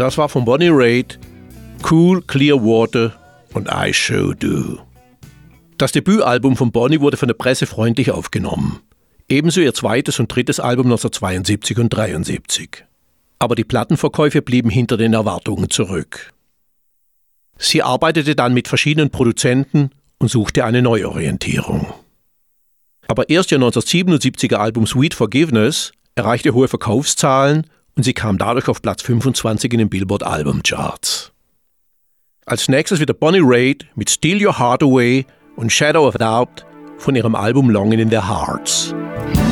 Das war von Bonnie Raitt, Cool, Clear Water und I Sure Do. Das Debütalbum von Bonnie wurde von der Presse freundlich aufgenommen. Ebenso ihr zweites und drittes Album 1972 und 1973. Aber die Plattenverkäufe blieben hinter den Erwartungen zurück. Sie arbeitete dann mit verschiedenen Produzenten und suchte eine Neuorientierung. Aber erst ihr 1977er Album Sweet Forgiveness erreichte hohe Verkaufszahlen und sie kam dadurch auf Platz 25 in den Billboard Album Charts. Als nächstes wieder Bonnie Raitt mit Steal Your Heart Away und Shadow of Doubt von ihrem Album Longing in Their Hearts.